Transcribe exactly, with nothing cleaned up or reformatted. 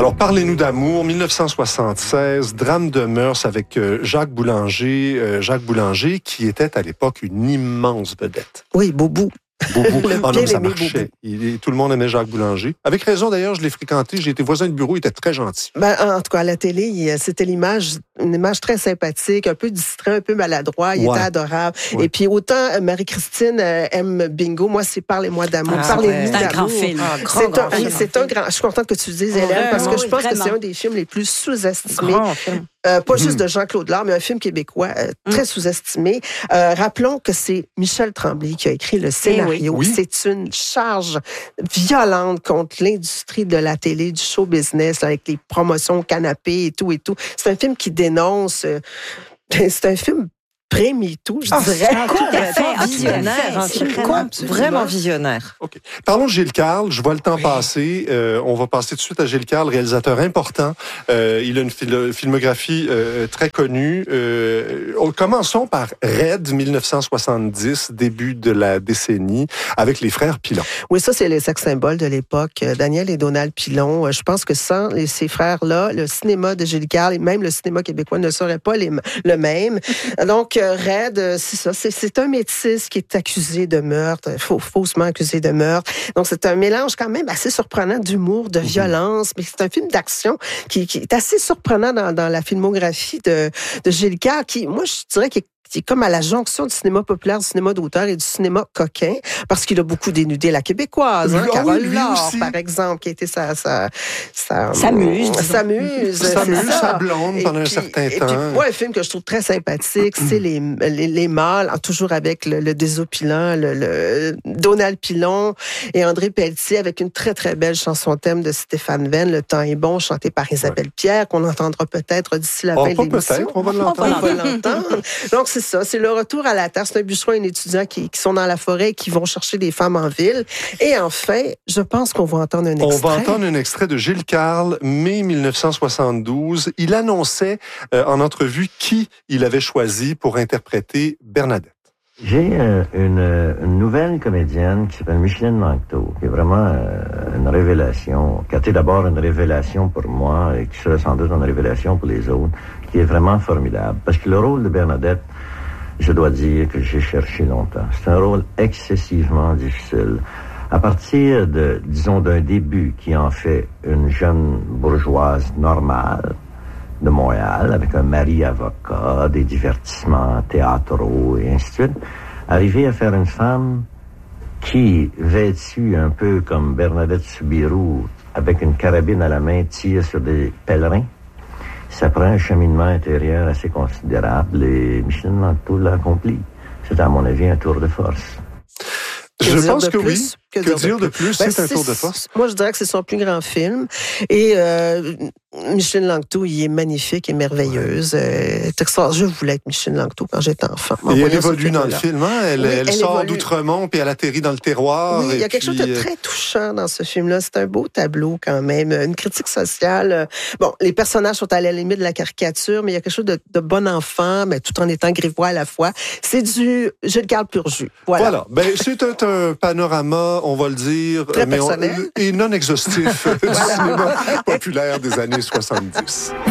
Alors, parlez-nous d'amour, dix-neuf cent soixante-seize, drame de mœurs avec euh, Jacques Boulanger, euh, Jacques Boulanger, qui était à l'époque une immense vedette. Oui, Boubou. Boubou. Le Oh non, ça bien-aimé marchait. Il, tout le monde aimait Jacques Boulanger. Avec raison, d'ailleurs, je l'ai fréquenté. J'ai été voisin de bureau. Il était très gentil. Ben, en tout cas, à la télé, il, c'était l'image, une image très sympathique, un peu distrait, un peu maladroit. Il Ouais. était adorable. Ouais. Et puis, autant euh, Marie-Christine euh, aime Bingo, moi, c'est Parlez-moi d'amour. Ah, Parlez-nous ouais. C'est un d'amour. grand film. Ah, grand, C'est grand un, film. c'est un grand. Je suis contente que tu le dises, Hélène, Ouais, parce que oui, je pense vraiment. que c'est un des films les plus sous-estimés. Grand film. Euh, pas juste de Jean-Claude Lard, mais un film québécois euh, très sous-estimé. Euh, rappelons que c'est Michel Tremblay qui a écrit le scénario. oui. C'est une charge violente contre l'industrie de la télé, du show business, là, avec les promotions au canapé et tout et tout. C'est un film qui dénonce. Euh, c'est un film pré-MeToo, je Ah, dirais. Complètement visionnaire. Un C'est film vraiment- vraiment visionnaire. OK. Parlons de Gilles Carle. Je vois le temps passer. Euh, on va passer tout de suite à Gilles Carle, réalisateur important. Euh, il a une fil- filmographie euh, très connue. Euh, commençons par Red, dix-neuf cent soixante-dix, début de la décennie, avec les frères Pilon. Oui, ça, c'est les sex symboles de l'époque. Euh, Daniel et Donald Pilon. Euh, Je pense que sans les, ces frères-là, le cinéma de Gilles Carle et même le cinéma québécois ne serait pas les, le même. Donc, euh, Red, euh, c'est ça. C'est, c'est un métis qui est accusé de meurtre, faux, faussement accusé de meurtre. Donc, c'est un mélange quand même assez surprenant d'humour, de violence, mais c'est un film d'action qui, qui est assez surprenant dans, dans la filmographie de, de Gilles Carle, qui, moi, je dirais qu'il est qui est comme à la jonction du cinéma populaire, du cinéma d'auteur et du cinéma coquin, parce qu'il a beaucoup dénudé la québécoise, hein, Ah oui, Carole lui Laure, aussi. par exemple, qui a été sa... sa, sa S'amuse, disons. S'amuse. S'amuse, c'est ça. sa blonde Et pendant un puis- certain et temps. Puis, moi, un film que je trouve très sympathique, c'est les, les, les mâles, hein, toujours avec le, le désopilant, le, le Donald Pilon et André Pelletier, avec une très, très belle chanson thème de Stéphane Venn, Le temps est bon, chantée par Isabelle Pierre, qu'on entendra peut-être d'ici la Oh, fin pas de l'émission. peut-être, on va On l'entendre. va l'entendre. Donc, c'est ça. C'est le retour à la terre. C'est un bûcheron et un étudiant qui, qui sont dans la forêt et qui vont chercher des femmes en ville. Et enfin, je pense qu'on va entendre un On extrait. va entendre un extrait de Gilles Carle, mai dix-neuf cent soixante-douze. Il annonçait euh, en entrevue qui il avait choisi pour interpréter Bernadette. J'ai euh, une, une nouvelle comédienne qui s'appelle Micheline Langto, qui est vraiment euh, une révélation, qui a été d'abord une révélation pour moi et qui sera sans doute une révélation pour les autres, qui est vraiment formidable. Parce que le rôle de Bernadette, je dois dire que j'ai cherché longtemps. C'est un rôle excessivement difficile. À partir de, disons, d'un début qui en fait une jeune bourgeoise normale de Montréal, avec un mari avocat, des divertissements théâtraux et ainsi de suite, arriver à faire une femme qui, vêtue un peu comme Bernadette Soubirous, avec une carabine à la main, tire sur des pèlerins, ça prend un cheminement intérieur assez considérable et Micheline Langto l'a accompli. C'est à mon avis un tour de force. Que Je dire pense de que plus? oui. Que dire de plus? Ben, C'est un tour de force. Moi, je dirais que c'est son plus grand film. Et euh, Micheline Langto, il est magnifique et merveilleuse. Euh, je voulais être Micheline Langto quand j'étais enfant. Et elle évolue dans le film, hein? Elle, Oui, elle, elle sort évolue. d'Outremont, puis elle atterrit dans le terroir. Oui, il y a et quelque puis, chose de euh, très touchant dans ce film-là. C'est un beau tableau quand même, une critique sociale. Bon, les personnages sont à la limite de la caricature, mais il y a quelque chose de, de bon enfant, mais tout en étant grivois à la fois. C'est du Gilles Carle pur jus. Voilà. Voilà. Ben, c'est un, un panorama, on va le dire, Très mais on- personnel. et non exhaustif du cinéma populaire des années soixante-dix.